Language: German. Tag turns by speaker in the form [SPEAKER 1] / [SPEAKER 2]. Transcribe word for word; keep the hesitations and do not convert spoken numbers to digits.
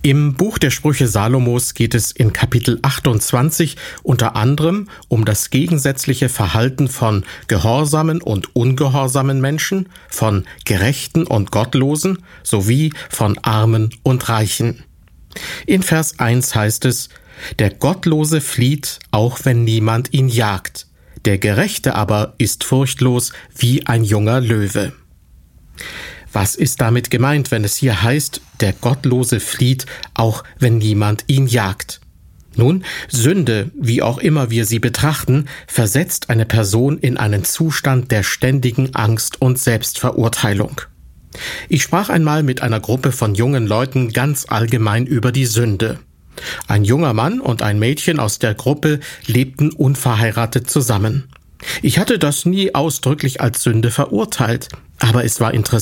[SPEAKER 1] Im Buch der Sprüche Salomos geht es in Kapitel achtundzwanzig unter anderem um das gegensätzliche Verhalten von gehorsamen und ungehorsamen Menschen, von Gerechten und Gottlosen sowie von Armen und Reichen. In Vers eins heißt es: Der Gottlose flieht, auch wenn niemand ihn jagt. Der Gerechte aber ist furchtlos wie ein junger Löwe. Was ist damit gemeint, wenn es hier heißt, der Gottlose flieht, auch wenn niemand ihn jagt? Nun, Sünde, wie auch immer wir sie betrachten, versetzt eine Person in einen Zustand der ständigen Angst und Selbstverurteilung. Ich sprach einmal mit einer Gruppe von jungen Leuten ganz allgemein über die Sünde. Ein junger Mann und ein Mädchen aus der Gruppe lebten unverheiratet zusammen. Ich hatte das nie ausdrücklich als Sünde verurteilt, aber es war interessant,